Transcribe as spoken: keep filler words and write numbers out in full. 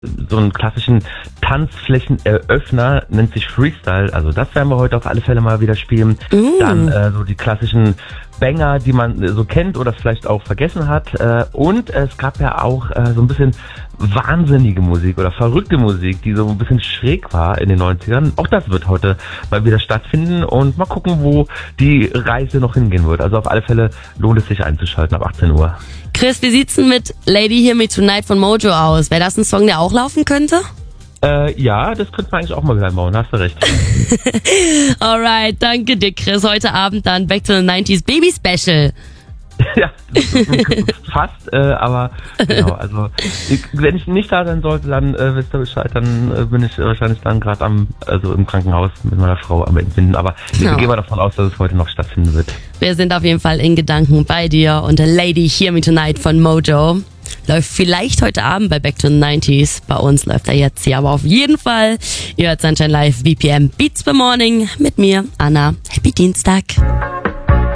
so einen klassischen Tanzflächeneröffner, nennt sich Freestyle. Also das werden wir heute auf alle Fälle mal wieder spielen. Mm. Dann äh, so die klassischen Banger, die man äh, so kennt oder vielleicht auch vergessen hat. Äh, und es gab ja auch äh, so ein bisschen wahnsinnige Musik oder verrückte Musik, die so ein bisschen schräg war in den neunzigern. Auch das wird heute mal wieder stattfinden und mal gucken, wo die Reise noch hingehen wird. Also auf alle Fälle lohnt es sich einzuschalten ab achtzehn Uhr. Chris, wie sieht's denn mit Lady Hear Me Tonight von Mojo aus? Wäre das ein Song, der auch laufen könnte? Äh, ja, das könnte man eigentlich auch mal wieder einbauen, hast du recht. Alright, danke dir, Chris. Heute Abend dann Back to the nineties Baby Special. Ja, fast, äh, aber genau, also ich, wenn ich nicht da sein sollte, dann äh, wisst ihr Bescheid, dann äh, bin ich wahrscheinlich dann gerade am, also im Krankenhaus mit meiner Frau am Entbinden, aber ich Ja. gehe mal davon aus, dass es heute noch stattfinden wird. Wir sind auf jeden Fall in Gedanken bei dir und Lady Hear Me Tonight von Mojo läuft vielleicht heute Abend bei Back to the nineties. Bei uns läuft er jetzt hier, aber auf jeden Fall. Ihr hört Sunshine Live, B P M Beats by Morning mit mir, Anna. Happy Dienstag.